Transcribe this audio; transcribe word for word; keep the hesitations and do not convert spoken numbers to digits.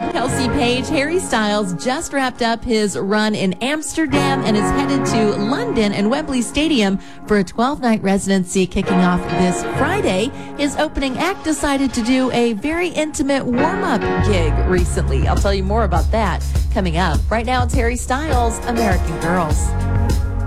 Kelsey Page, Harry Styles just wrapped up his run in Amsterdam and is headed to London and Wembley Stadium for a twelve-night residency kicking off this Friday. His opening act decided to do a very intimate warm-up gig recently. I'll tell you more about that coming up. Right now, it's Harry Styles, American Girls.